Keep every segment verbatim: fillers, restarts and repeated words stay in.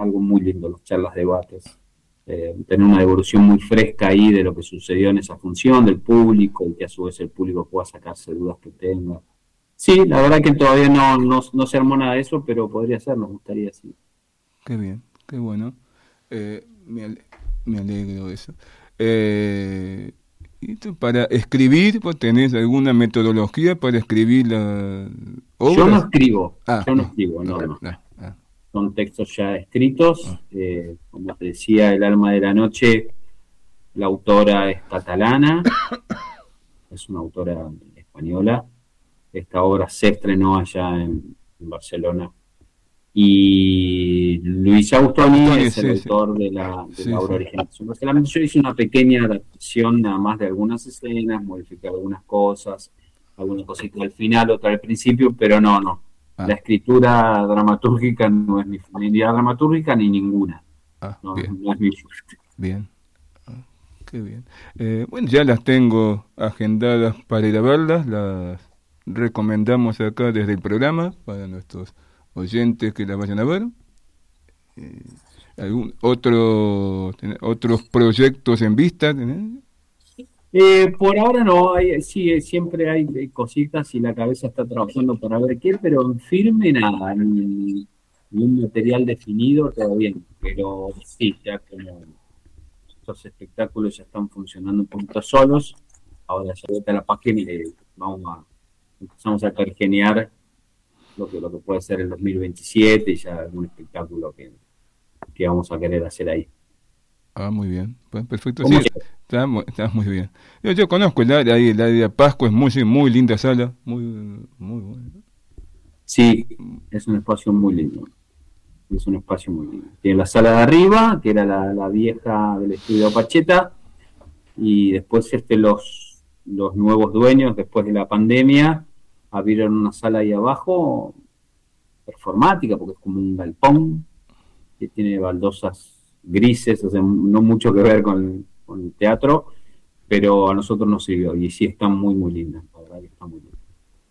algo muy lindo, las charlas, debates. Eh, tener una devolución muy fresca ahí de lo que sucedió en esa función, del público, y que a su vez el público pueda sacarse dudas que tenga. Sí, la verdad que todavía no, no, no se armó nada de eso, pero podría ser, nos gustaría, sí. Qué bien, qué bueno. Eh, me, ale- me alegro de eso. Eh, ¿y tú para escribir, vos tenés alguna metodología para escribir las Yo no obras? escribo, Ah, yo no no, escribo, no, no, no. no. Ah, Son textos ya ah, escritos. Eh, como te decía, El alma de la noche, la autora es catalana, es una autora española. Esta obra se estrenó allá en, en Barcelona. Y Luis Agustoni Tony, es el sí, sí, autor de la, de la sí, obra sí. original. Solamente yo hice una pequeña adaptación nada más de algunas escenas, modifiqué algunas cosas, algunas cositas al final, otra al principio, pero no, no. La Ah, escritura dramatúrgica no es mi, ni la dramatúrgica ni ninguna. ah, No, bien, no es mi fuerte. bien. Ah, qué bien. Eh, bueno, ya las tengo agendadas para ir a verlas. Las recomendamos acá desde el programa para nuestros oyentes que las vayan a ver. Eh, ¿Algún otro, ten- otros proyectos en vista? ¿Tenés? Eh, por ahora no, hay, sí, eh, siempre hay, hay cositas y la cabeza está trabajando para ver qué, pero en firme nada, ni, ni un material definido todavía, no. Pero sí, ya como estos espectáculos ya están funcionando un poquito solos, ahora ya vete a la página y le vamos a, empezamos a geniar lo que, lo que puede ser el dos mil veintisiete y ya algún espectáculo que, que vamos a querer hacer ahí. Ah, muy bien. Pues, perfecto, ¿Cómo sí, se- está, mu- está muy bien. Yo, yo conozco el área ahí, el área de Pascua, es muy, sí, muy linda sala, muy, muy buena. Sí, es un espacio muy lindo. Es un espacio muy lindo. Tiene la sala de arriba, que era la, la vieja del estudio Pacheta, y después este, los, los nuevos dueños, después de la pandemia, abrieron una sala ahí abajo, performática, porque es como un galpón, que tiene baldosas grises, o sea, no mucho que ver con, con el teatro, pero a nosotros nos sirvió, y sí están muy, muy lindas, la verdad que están muy lindas.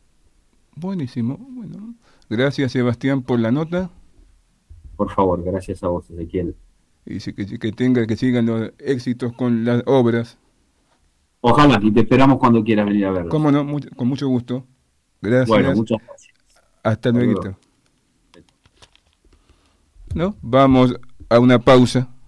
Buenísimo. Bueno, gracias Sebastián por la nota Por favor, gracias a vos, Ezequiel. y sí, que, que tenga, que sigan los éxitos con las obras. Ojalá, y te esperamos cuando quieras venir a verlas. Cómo no, mucho- con mucho gusto. Bueno, Gracias. muchas gracias. Hasta Hasta luego. luego. ¿No? Vamos a una pausa.